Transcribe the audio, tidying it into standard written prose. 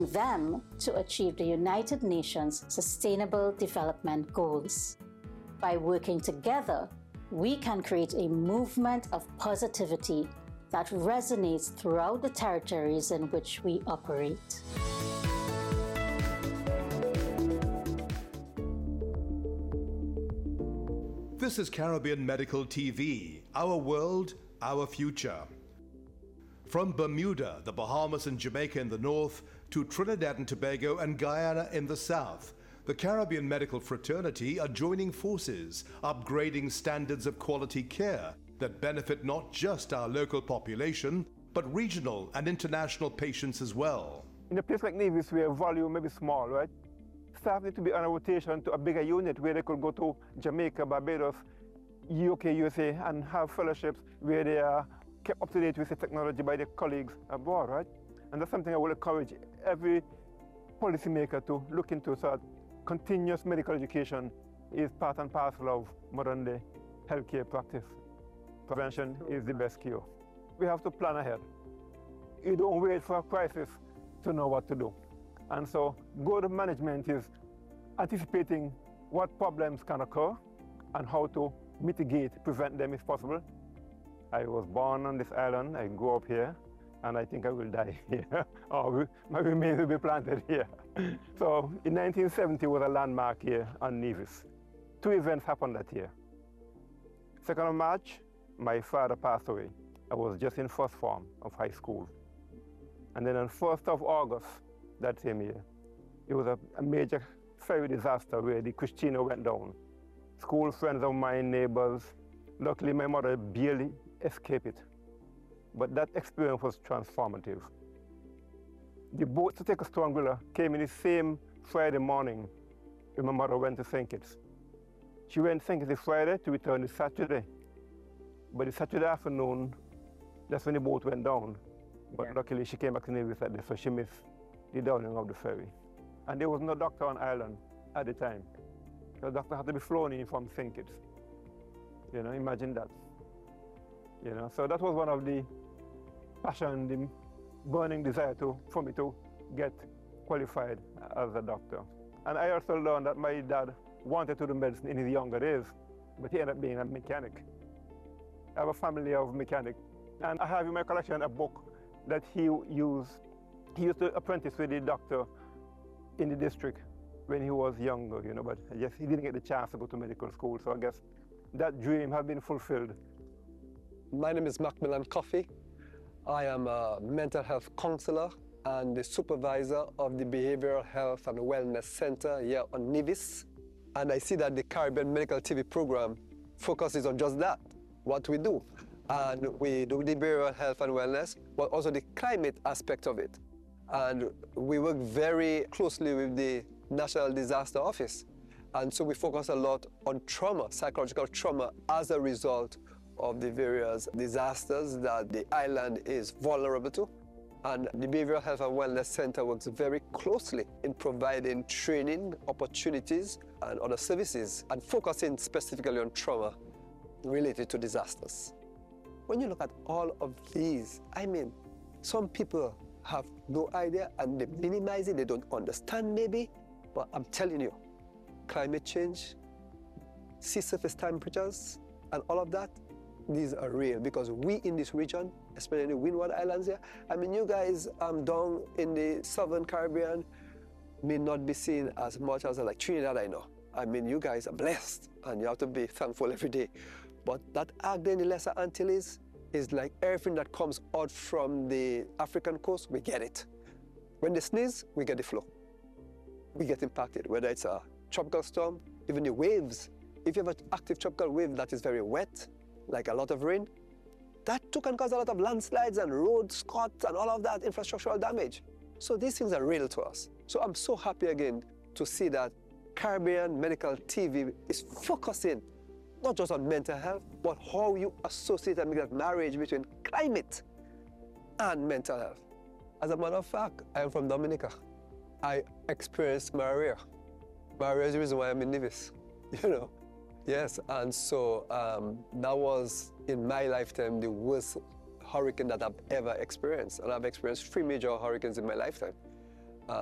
them to achieve the United Nations Sustainable Development Goals. By working together, we can create a movement of positivity that resonates throughout the territories in which we operate. This is Caribbean Medical TV, our world, our future. From Bermuda, the Bahamas and Jamaica in the north, to Trinidad and Tobago and Guyana in the south, the Caribbean medical fraternity are joining forces, upgrading standards of quality care that benefit not just our local population, but regional and international patients as well. In a place like Nevis, where volume may be small, right? Staff need to be on a rotation to a bigger unit where they could go to Jamaica, Barbados, UK, USA, and have fellowships where they are kept up to date with the technology by their colleagues abroad, right? And that's something I will encourage every policymaker to look into, so that continuous medical education is part and parcel of modern day healthcare practice. Prevention is the best cure. We have to plan ahead. You don't wait for a crisis to know what to do. And so good management is anticipating what problems can occur and how to mitigate, prevent them if possible. I was born on this island, I grew up here, and I think I will die here, or my remains will be planted here. So in 1970 was a landmark year on Nevis. Two events happened that year. 2nd of March, my father passed away. I was just in first form of high school. And then on 1st of August that same year, it was a major ferry disaster where the Christina went down. School friends of mine, neighbors, luckily my mother barely escaped it. But that experience was transformative. The boat to take us to Anguilla came in the same Friday morning when my mother went to St. Kitts. She went to St. Kitts the Friday to return the Saturday. But the Saturday afternoon, that's when the boat went down. But luckily she came back to Nevis that day, so she missed the downing of the ferry. And there was no doctor on island at the time. The doctor had to be flown in from St. Kitts. You know, imagine that. You know, so that was one of the passion, the burning desire for me to get qualified as a doctor. And I also learned that my dad wanted to do medicine in his younger days, but he ended up being a mechanic. I have a family of mechanics, and I have in my collection a book that he used to apprentice with the doctor in the district when he was younger, you know, but I guess he didn't get the chance to go to medical school, so I guess that dream has been fulfilled. My name is Macmillan Coffey. I am a mental health counselor and the supervisor of the Behavioral Health and Wellness Center here on Nevis. And I see that the Caribbean Medical TV program focuses on just that, what we do. And we do the behavioral health and wellness, but also the climate aspect of it. And we work very closely with the National Disaster Office. And so we focus a lot on trauma, psychological trauma, as a result of the various disasters that the island is vulnerable to. And the Behavioral Health and Wellness Center works very closely in providing training, opportunities, and other services, and focusing specifically on trauma related to disasters. When you look at all of these, I mean, some people have no idea and they minimize it, they don't understand maybe, but I'm telling you, climate change, sea surface temperatures, and all of that, these are real because we in this region, especially in the Windward Islands here, I mean, you guys down in the Southern Caribbean may not be seen as much as like Trinidad, I know. I mean, you guys are blessed and you have to be thankful every day. But that Agde in the Lesser Antilles is like everything that comes out from the African coast, we get it. When they sneeze, we get the flow. We get impacted, whether it's a tropical storm, even the waves. If you have an active tropical wave that is very wet, like a lot of rain, that too can cause a lot of landslides and road cuts and all of that infrastructural damage. So these things are real to us. So I'm so happy again to see that Caribbean Medical TV is focusing not just on mental health, but how you associate and make that marriage between climate and mental health. As a matter of fact, I am from Dominica. I experienced malaria. Malaria is the reason why I'm in Nevis, you know. Yes, and so that was, in my lifetime, the worst hurricane that I've ever experienced. And I've experienced 3 major hurricanes in my lifetime.